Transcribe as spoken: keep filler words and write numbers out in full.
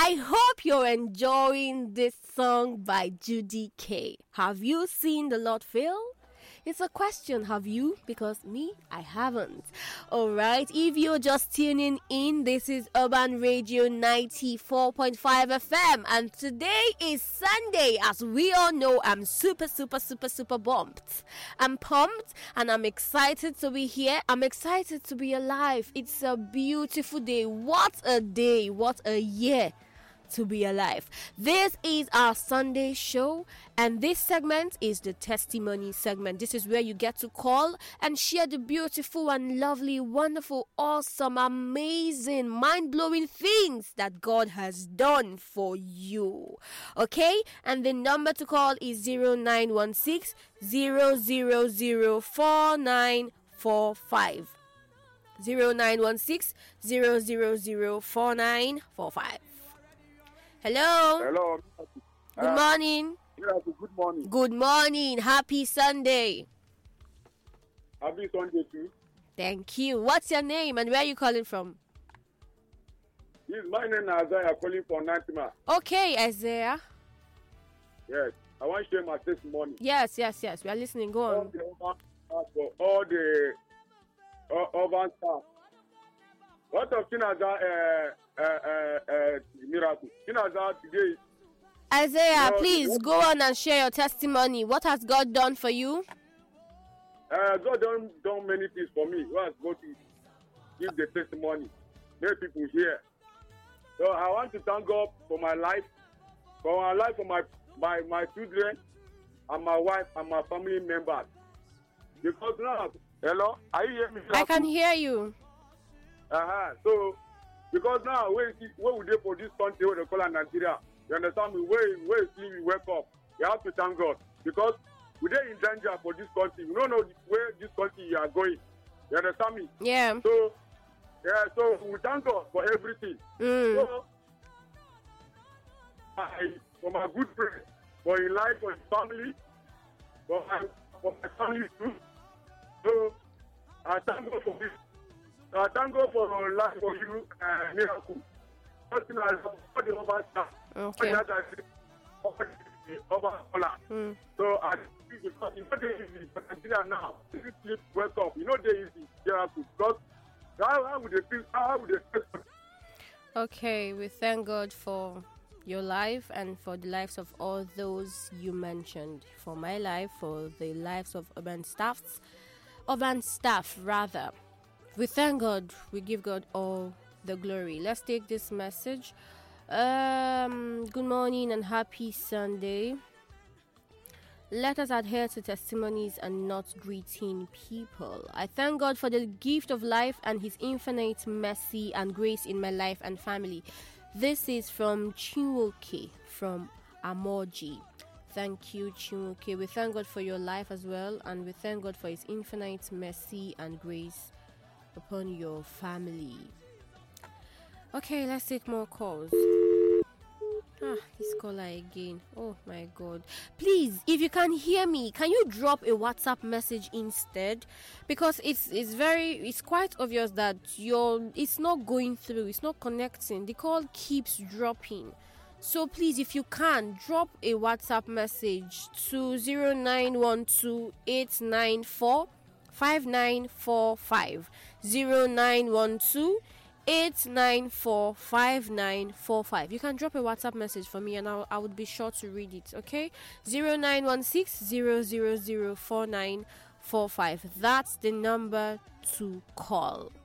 I hope you're enjoying this song by Judy K. Have you seen the Lord Fail? It's a question, have you? Because me, I haven't. Alright, if you're just tuning in, this is Urban Radio ninety-four point five F M, and today is Sunday. As we all know, I'm super, super, super, super pumped. I'm pumped and I'm excited to be here. I'm excited to be alive. It's a beautiful day. What a day. What a year to be alive. This is our Sunday show, and this segment is the testimony segment. This is where you get to call and share the beautiful and lovely, wonderful, awesome, amazing, mind-blowing things that God has done for you. Okay? And the number to call is zero nine one six, zero zero zero, four nine four five. zero nine one six, zero zero zero, four nine four five. Hello. Hello. Good uh, morning. Yeah, good morning. Good morning. Happy Sunday. Happy Sunday too. Thank you. What's your name and where are you calling from? Yes, my name is Isaiah, calling from Nantima. Okay, Isaiah. Yes, I want to share my testimony. Yes, yes, yes. We are listening. Go All on. the urban staff, for all the uh, urban staff. What of Chinaza uh, uh, uh, uh, miracle? Chinaza today. Isaiah, No, please what- go on and share your testimony. What has God done for you? Uh, God done done many things for me. What has God to give the testimony? Make people hear. So I want to thank God for my life, for my life, for my my my children, and my wife and my family members. Because now, hello, are you hear me? I can hear you. Uh-huh. So, because now, where, where we dey for this country, where they call it Nigeria, you understand me? Where, where sleep, we wake up. We have to thank God. Because we dey in danger for this country. We don't know where this country you are going. You understand me? Yeah. So, yeah, so we thank God for everything. Mm. So, I, for my good friend, for his life, for his family, for my, for my family too. So, I thank God for this. I thank God for your life, for you, uh, miracle. Nothing I love, all the over staff. Okay. All the other things, all the over color. Mm. So, I think because it's not easy for Nigeria now. If you sleep, wake up. You know, they easy, miracle. Because how, how would they feel? How would they feel? Okay, we thank God for your life and for the lives of all those you mentioned. For my life, for the lives of urban staffs, urban staff rather. We thank God. We give God all the glory. Let's take this message. Um, good morning and happy Sunday. Let us adhere to testimonies and not greeting people. I thank God for the gift of life and His infinite mercy and grace in my life and family. This is from Chinwoke from Amoji. Thank you, Chinwoke. We thank God for your life as well, and we thank God for His infinite mercy and grace upon your family. Okay, let's take more calls. Ah, this caller again. Oh my God. Please, if you can hear me, can you drop a WhatsApp message instead? Because it's it's very it's quite obvious that your it's not going through, it's not connecting. The call keeps dropping. So please, if you can, drop a WhatsApp message to zero nine one two eight nine four five nine four five. zero nine one two eight nine four five nine four five. You can drop a WhatsApp message for me and I'll, I would be sure to read it, okay? zero nine one six, zero zero zero, four nine four five. That's the number to call.